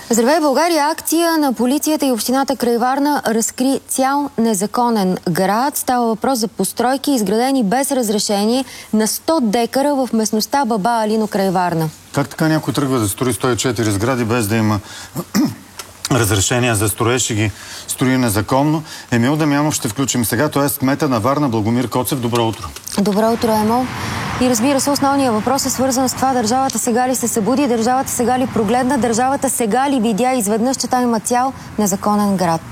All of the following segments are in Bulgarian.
Здравей, България! Акция на полицията и общината край Варна разкри цял незаконен град. Става въпрос за постройки, изградени без разрешение на 100 декара в местността Баба Алино край Варна. Как така някой тръгва да строи 104 сгради без да има разрешение за строеж и ги строи незаконно? Емил Дамянов ще включим сега. Той е кмета на Варна, Благомир Коцев. Добро утро! Добро утро, Емил. И разбира се, основният въпрос е свързан с това: държавата сега ли се събуди, държавата сега ли прогледна, държавата сега ли видя изведнъж, че там има цял незаконен град?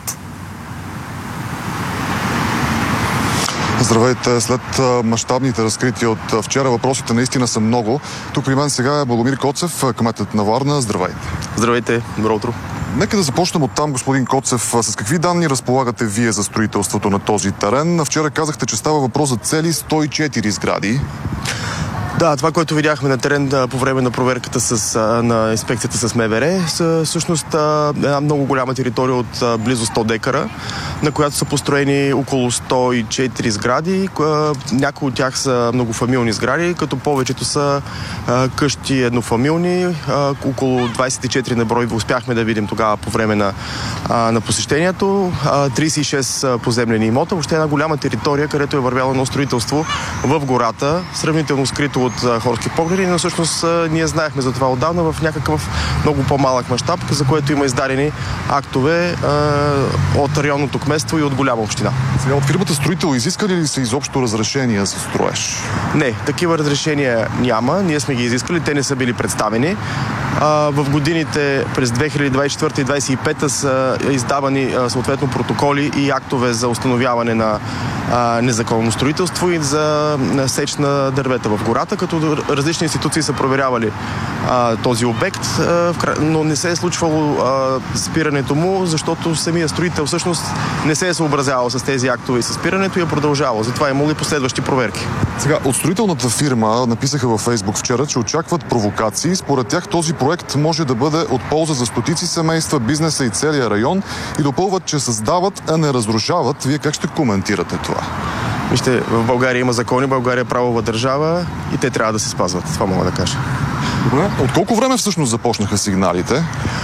Здравейте! След мащабните разкрития от вчера, въпросите наистина са много. Тук при мен сега е Благомир Коцев, кметът на Варна. Здравейте! Здравейте! Добро утро! Нека да започнем от там, господин Коцев. С какви данни разполагате вие за строителството на този терен? Вчера казахте, че става въпрос за цели 104 сгради. Да, това, което видяхме на терен по време на проверката на инспекцията с МВР, са всъщност една много голяма територия от близо 100 декара, на която са построени около 104 сгради. Някои от тях са многофамилни сгради, като повечето са къщи еднофамилни. Около 24 на брой успяхме да видим тогава по време на посещението. 36 поземлени имота. Въобще една голяма територия, където е вървяло едно строителство в гората, сравнително скрито от хорски погледи, но всъщност ние знаехме за това отдавна в някакъв много по-малък мащаб, за което има издадени актове от районното кметство и от голяма община. Сега от фирмата строител изискали ли са изобщо разрешения за строеж? Не, такива разрешения няма. Ние сме ги изискали, те не са били представени. В годините през 2024 и 2025 са издавани съответно протоколи и актове за установяване на незаконно строителство и за сеч на дървета в гората, като различни институции са проверявали този обект, но не се е случвало спирането му, защото самия строител всъщност не се е съобразявал с тези актове и с спирането и е продължавал. Затова е имало и последващи проверки. Сега, от строителната фирма написаха във Фейсбук вчера, че очакват провокации. Според тях този проект може да бъде от полза за стотици семейства, бизнеса и целия район, и допълват, че създават, а не разрушават. Вие как ще коментирате това? Вижте, в България има закони, България е правова държава и те трябва да се спазват. Това мога да кажа. Добре. От колко време всъщност започнаха сигналите?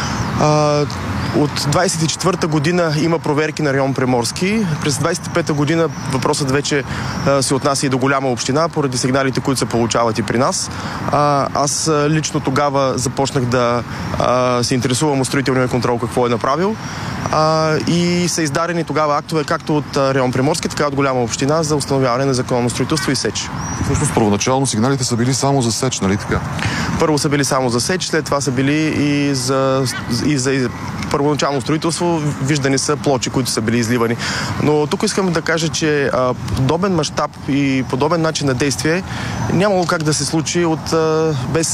От 24-та година има проверки на район Приморски. През 25-та година въпросът вече се отнася и до голяма община, поради сигналите, които се получават и при нас. Аз лично тогава започнах да се интересувам от строителния контрол какво е направил. И са издадени тогава актове както от район Приморски, така и от голяма община за установяване на законно строителство и сеч. Всъщност първоначално сигналите са били само за сеч, нали така? Първо са били само за сеч, след това са били и за първоначално строителство. Виждани са плочи, които са били изливани. Но тук искам да кажа, че подобен мащаб и подобен начин на действие нямало как да се случи без